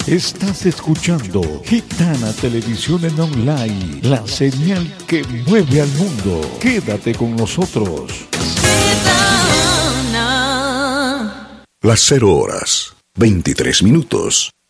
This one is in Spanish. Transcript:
Estás escuchando Gitana Televisión en Online, la señal que mueve al mundo. Quédate con nosotros. Las 0 horas, 23 minutos.